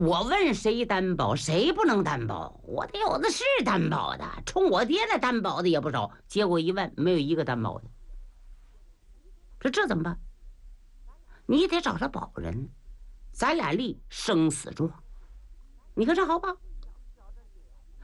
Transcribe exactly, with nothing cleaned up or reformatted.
我问谁担保，谁不能担保？我得有的是担保的，冲我爹那担保的也不少。结果一问，没有一个担保的。这这怎么办？你得找他保人，咱俩立生死状。你看这好吧？